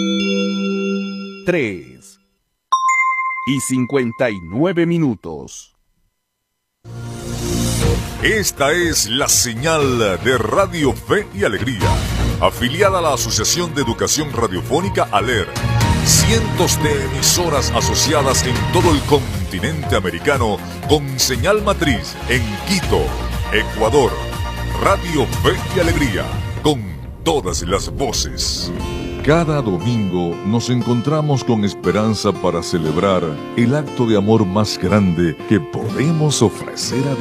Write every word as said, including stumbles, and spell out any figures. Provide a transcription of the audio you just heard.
tres y cincuenta y nueve minutos. Esta es la señal de Radio Fe y Alegría, afiliada a la Asociación de Educación Radiofónica ALER. Cientos de emisoras asociadas en todo el continente americano con señal matriz en Quito, Ecuador. Radio Fe y Alegría, con todas las voces. Cada domingo nos encontramos con esperanza para celebrar el acto de amor más grande que podemos ofrecer a Dios.